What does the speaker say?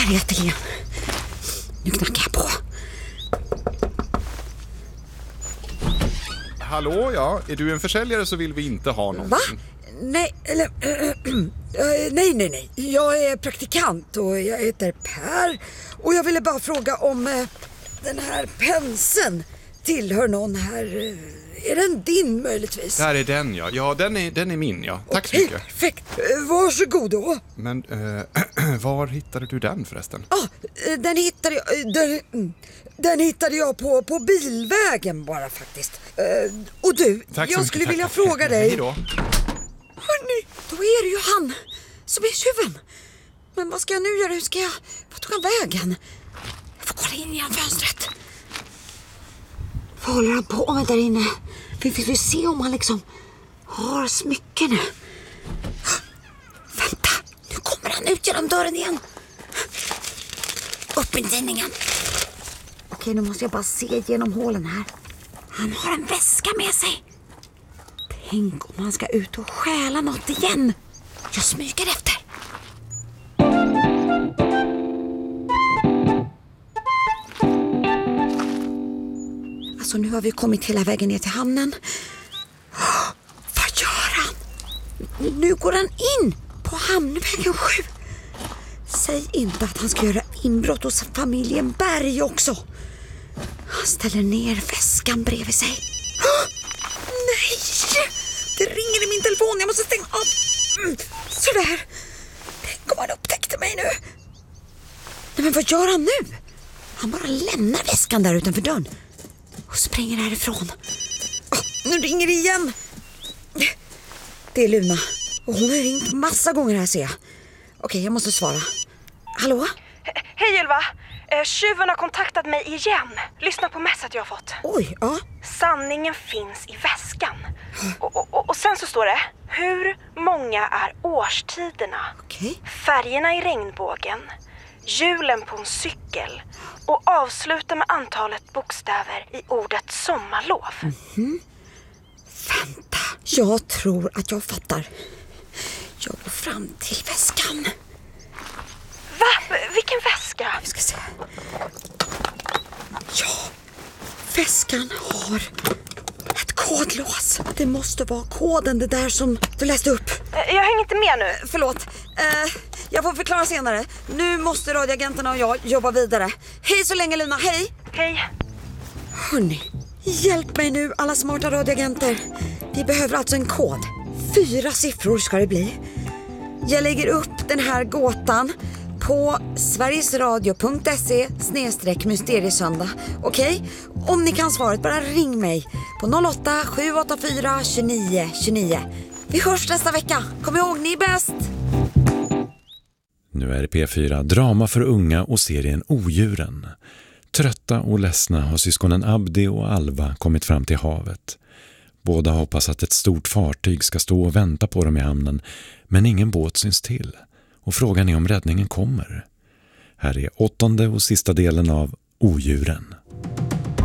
Här är ateljén. Nu knackar jag på. Hallå, ja. Är du en försäljare så vill vi inte ha någon. Va? Nej, eller... nej. Jag är praktikant och jag heter Per. Och jag ville bara fråga om den här penseln tillhör någon här. Är den din möjligtvis? Där är den, ja. Ja, den är min, ja. Tack så mycket. Perfekt. Varsågod då. Men var hittade du den förresten? Den hittade jag på bilvägen bara faktiskt. Och du, jag skulle vilja fråga dig. Hej då. Hörrni, då är det ju han som är tjuven. Men vad ska jag nu göra? Vad tog han vägen? Jag får kolla in genom fönstret. Vad håller han på med där inne? Vi vill se om han liksom har smycken. Vänta, nu kommer han ut genom dörren igen. Upp med tidningen. Okej, nu måste jag bara se genom hålen här. Han har en väska med sig. Tänk om han ska ut och stjäla något igen. Jag smyger efter. Alltså nu har vi kommit hela vägen ner till hamnen. Vad gör han? Nu går han in på hamnvägen 7. Säg inte att han ska göra inbrott hos familjen Berg också. Han ställer ner väskan bredvid sig. Nej! Det ringer i min telefon. Jag måste stänga av. Sådär. Tänk om han upptäckte mig nu. Nej, men vad gör han nu? Han bara lämnar väskan där utanför dörren och springer härifrån. Nu ringer det igen. Det är Luna. Och hon har ringt massa gånger här, ser jag. Okej, jag måste svara. Hallå? Hej Ylva. Tjuven har kontaktat mig igen. Lyssna på mässet jag har fått. Oj, ja. Sanningen finns i väskan. Och sen så står det: hur många är årstiderna? Okej. Färgerna i regnbågen. Hjulen på en cykel. Och avsluta med antalet bokstäver i ordet sommarlov. Vänta, jag tror att jag fattar. Jag går fram till väskan. Va? Vilken väska? Vi ska se. Ja, väskan har ett kodlås. Det måste vara koden, det där som du läste upp. Jag hänger inte med nu. Förlåt, jag får förklara senare. Nu måste radioagenterna och jag jobba vidare. Hej så länge Luna, hej! Hej. Hörrni, hjälp mig nu alla smarta radioagenter. Vi behöver alltså en kod. 4 siffror ska det bli. Jag lägger upp den här gåtan på sverigesradio.se/mysteriesöndag. Okej? Om ni kan svaret, bara ring mig på 08 784 29 29. Vi hörs nästa vecka. Kom ihåg, ni är bäst! Nu är det P4 drama för unga och serien Odjuren. Trötta och ledsna har syskonen Abdi och Alva kommit fram till havet. Båda hoppas att ett stort fartyg ska stå och vänta på dem i hamnen, men ingen båt syns till. Och frågan är om räddningen kommer. Här är 8:e och sista delen av Odjuren.